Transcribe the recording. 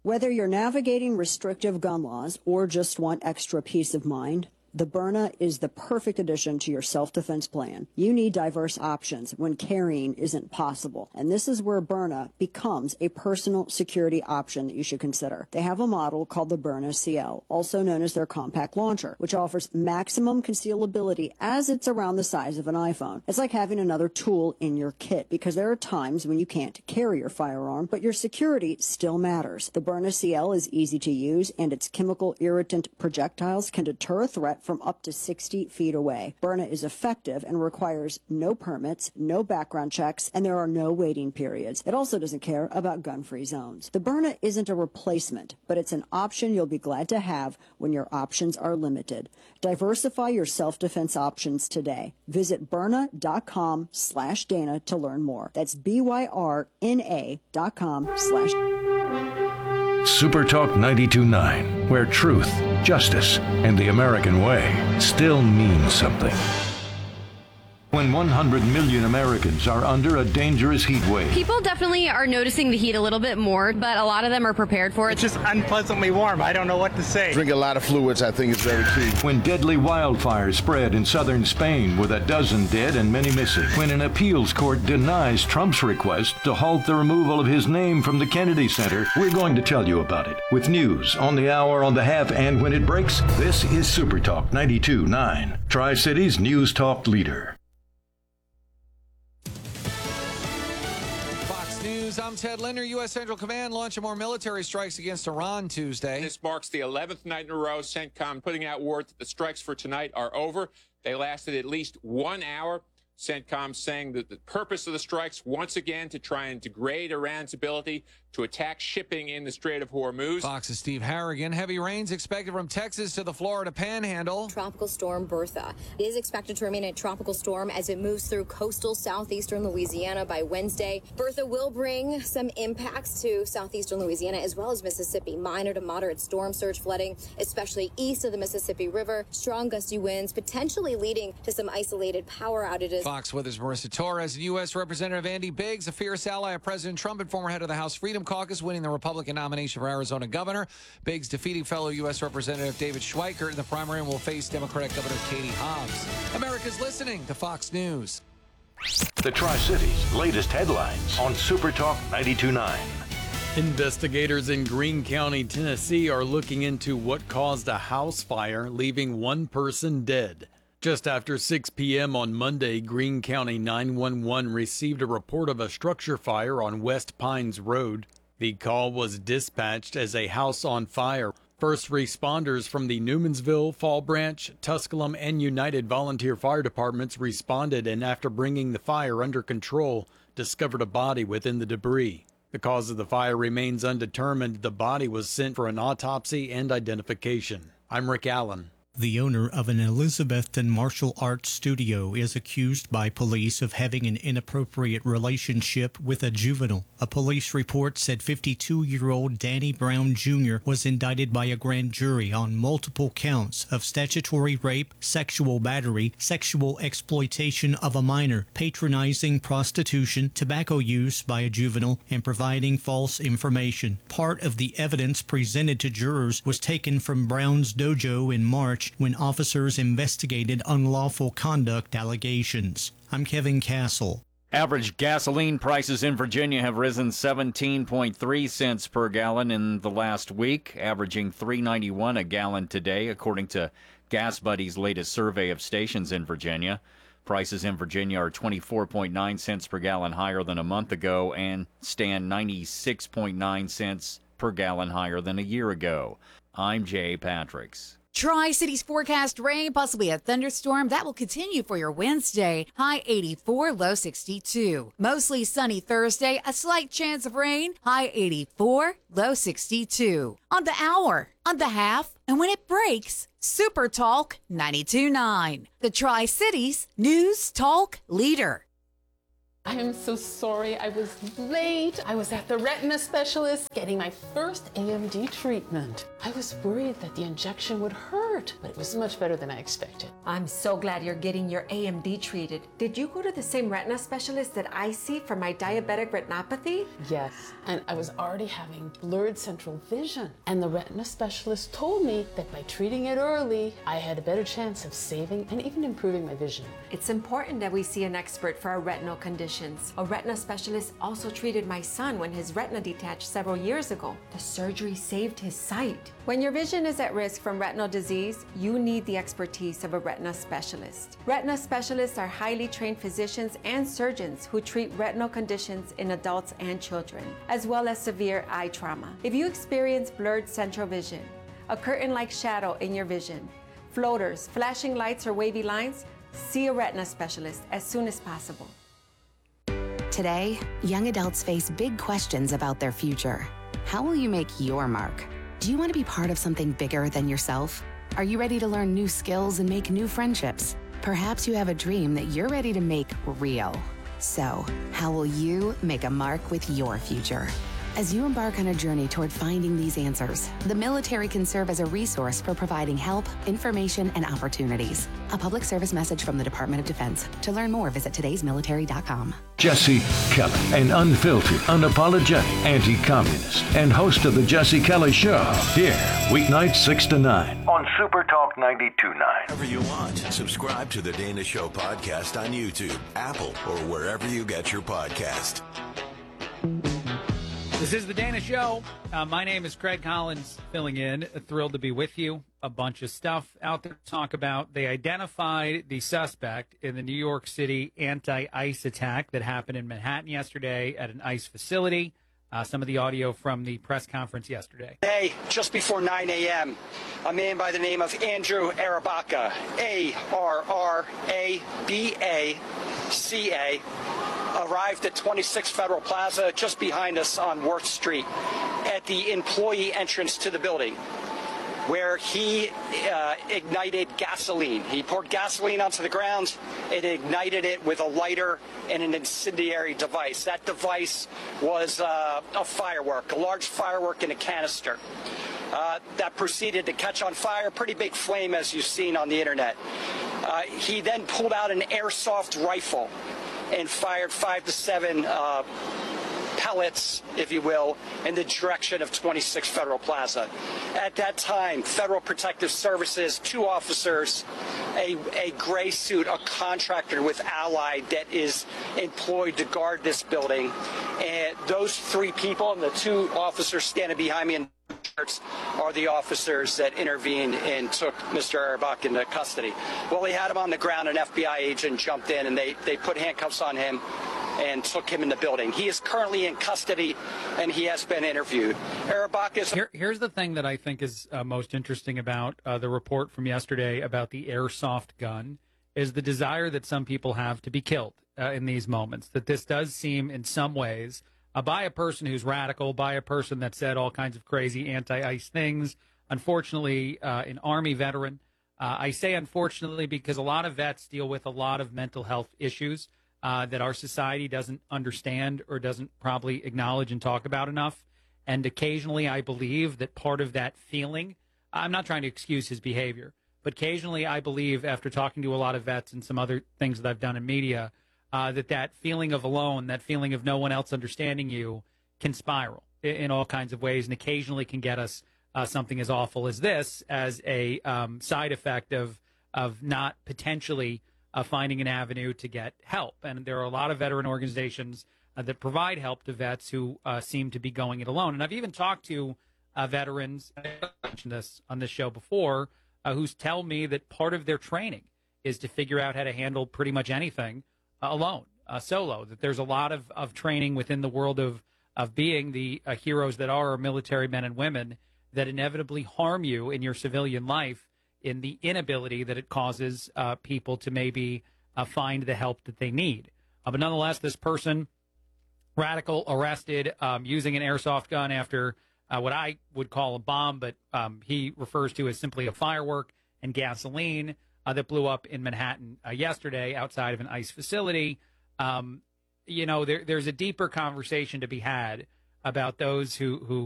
Whether you're navigating restrictive gun laws or just want extra peace of mind, the Byrna is the perfect addition to your self-defense plan. You need diverse options when carrying isn't possible, and this is where Byrna becomes a personal security option that you should consider. They have a model called the Byrna CL, also known as their compact launcher, which offers maximum concealability as it's around the size of an iPhone. It's like having another tool in your kit, because there are times when you can't carry your firearm, but your security still matters. The Byrna CL is easy to use, and its chemical irritant projectiles can deter a threat from up to 60 feet away. Byrna is effective and requires no permits, no background checks, and there are no waiting periods. It also doesn't care about gun-free zones. The Byrna isn't a replacement, but it's an option you'll be glad to have when your options are limited. Diversify your self-defense options today. Visit Byrna.com/Dana to learn more. That's BYRNA.com/. Super Talk 92.9, where truth, justice, and the American way still means something. When 100 million Americans are under a dangerous heat wave. People definitely are noticing the heat a little bit more, but a lot of them are prepared for it. It's just unpleasantly warm. I don't know what to say. Drink a lot of fluids, I think is very key. When deadly wildfires spread in southern Spain with a dozen dead and many missing. When an appeals court denies Trump's request to halt the removal of his name from the Kennedy Center, we're going to tell you about it. With news on the hour, on the half, and when it breaks, this is Super Talk 92.9, Tri-Cities News Talk leader. I'm Ted Linder. U.S. Central Command launching more military strikes against Iran Tuesday. This marks the 11th night in a row CENTCOM putting out word that the strikes for tonight are over. They lasted at least 1 hour. CENTCOM saying that the purpose of the strikes, once again, to try and degrade Iran's ability to attack shipping in the Strait of Hormuz. Fox's Steve Harrigan. Heavy rains expected from Texas to the Florida Panhandle. Tropical storm Bertha is expected to remain a tropical storm as it moves through coastal southeastern Louisiana by Wednesday. Bertha will bring some impacts to southeastern Louisiana as well as Mississippi. Minor to moderate storm surge flooding, especially east of the Mississippi River. Strong gusty winds potentially leading to some isolated power outages. Fox Weather's Marissa Torres and U.S. Representative Andy Biggs, a fierce ally of President Trump and former head of the House Freedom Caucus, winning the Republican nomination for Arizona governor. Biggs defeating fellow U.S. Representative David Schweiker in the primary and will face Democratic Governor Katie Hobbs. America's listening to Fox News. The Tri-Cities' latest headlines on Super Talk 92.9. Investigators in Greene County, Tennessee are looking into what caused a house fire, leaving one person dead. Just after 6 p.m. on Monday, Greene County 911 received a report of a structure fire on West Pines Road. The call was dispatched as a house on fire. First responders from the Newmansville, Fall Branch, Tusculum, and United Volunteer Fire Departments responded, and after bringing the fire under control, discovered a body within the debris. The cause of the fire remains undetermined. The body was sent for an autopsy and identification. I'm Rick Allen. The owner of an Elizabethton martial arts studio is accused by police of having an inappropriate relationship with a juvenile. A police report said 52-year-old Danny Brown Jr. was indicted by a grand jury on multiple counts of statutory rape, sexual battery, sexual exploitation of a minor, patronizing prostitution, tobacco use by a juvenile, and providing false information. Part of the evidence presented to jurors was taken from Brown's dojo in March when officers investigated unlawful conduct allegations. I'm Kevin Castle. Average gasoline prices in Virginia have risen 17.3 cents per gallon in the last week, averaging $3.91 a gallon today, according to Gas Buddy's latest survey of stations in Virginia. Prices in Virginia are 24.9 cents per gallon higher than a month ago and stand 96.9 cents per gallon higher than a year ago. I'm Jay Patricks. Tri-Cities forecast rain, possibly a thunderstorm. That will continue for your Wednesday. High 84, low 62. Mostly sunny Thursday, a slight chance of rain. High 84, low 62. On the hour, on the half, and when it breaks, Super Talk 92.9. The Tri-Cities News Talk leader. I am so sorry I was late. I was at the retina specialist getting my first AMD treatment. I was worried that the injection would hurt. hurt, but it was much better than I expected. I'm so glad you're getting your AMD treated. Did you go to the same retina specialist that I see for my diabetic retinopathy? Yes, and I was already having blurred central vision. And the retina specialist told me that by treating it early, I had a better chance of saving and even improving my vision. It's important that we see an expert for our retinal conditions. A retina specialist also treated my son when his retina detached several years ago. The surgery saved his sight. When your vision is at risk from retinal disease, you need the expertise of a retina specialist. Retina specialists are highly trained physicians and surgeons who treat retinal conditions in adults and children, as well as severe eye trauma. If you experience blurred central vision, a curtain-like shadow in your vision, floaters, flashing lights, or wavy lines, see a retina specialist as soon as possible. Today, young adults face big questions about their future. How will you make your mark? Do you want to be part of something bigger than yourself? Are you ready to learn new skills and make new friendships? Perhaps you have a dream that you're ready to make real. So, how will you make a mark with your future? As you embark on a journey toward finding these answers, the military can serve as a resource for providing help, information, and opportunities. A public service message from the Department of Defense. To learn more, visit today'smilitary.com. Jesse Kelly, an unfiltered, unapologetic anti-communist and host of The Jesse Kelly Show. Here, weeknights 6 to 9 on Super Talk 92.9. Wherever you want, subscribe to The Dana Show podcast on YouTube, Apple, or wherever you get your podcast. This is The Dana Show. My name is Craig Collins, filling in. Thrilled to be with you. A bunch of stuff out there to talk about. They identified the suspect in the New York City anti-ICE attack that happened in Manhattan yesterday at an ICE facility. Some of the audio from the press conference yesterday. Today, just before 9 a.m., a man by the name of Andrew Arabaka, A-R-R-A-B-A-C-A, arrived at 26 Federal Plaza, just behind us on Worth Street, at the employee entrance to the building, where he ignited gasoline. He poured gasoline onto the ground and ignited it with a lighter and an incendiary device. That device was a firework, a large firework in a canister. That proceeded to catch on fire, pretty big flame as you've seen on the internet. He then pulled out an airsoft rifle and fired 5 to 7 pellets, if you will, in the direction of 26 Federal Plaza. At that time, Federal Protective Services, 2 officers, a gray suit, a contractor with Allied that is employed to guard this building, and those 3 people and the 2 officers standing behind me in are the officers that intervened and took Mr. Arabak into custody. Well, he had him on the ground. An FBI agent jumped in, and they put handcuffs on him and took him in the building. He is currently in custody, and he has been interviewed. Arabak is... Here's the thing that I think is most interesting about the report from yesterday about the airsoft gun is the desire that some people have to be killed in these moments, that this does seem in some ways... by a person who's radical, by a person that said all kinds of crazy anti-ICE things. Unfortunately, an Army veteran. I say unfortunately because a lot of vets deal with a lot of mental health issues that our society doesn't understand or doesn't probably acknowledge and talk about enough. And occasionally I believe that part of that feeling, I'm not trying to excuse his behavior, but occasionally I believe after talking to a lot of vets and some other things that I've done in media, that feeling of alone, that feeling of no one else understanding you can spiral in all kinds of ways and occasionally can get us something as awful as this as a side effect of not potentially finding an avenue to get help. And there are a lot of veteran organizations that provide help to vets who seem to be going it alone. And I've even talked to veterans, I mentioned this on this show before, who tell me that part of their training is to figure out how to handle pretty much anything alone, solo, that there's a lot of training within the world of being the heroes that are military men and women that inevitably harm you in your civilian life in the inability that it causes people to maybe find the help that they need. But nonetheless, this person, radical, arrested, using an airsoft gun after what I would call a bomb, but he refers to as simply a firework and gasoline, that blew up in Manhattan yesterday outside of an ICE facility. There's a deeper conversation to be had about those who